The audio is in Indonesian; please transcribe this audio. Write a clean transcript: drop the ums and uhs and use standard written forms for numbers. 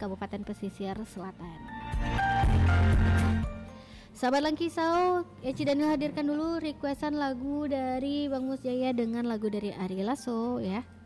Kabupaten Pesisir Selatan. Sahabat Langkisau, Eci Daniel hadirkan dulu requestan lagu dari Bang Mus Jaya dengan lagu dari Ari Lasso ya.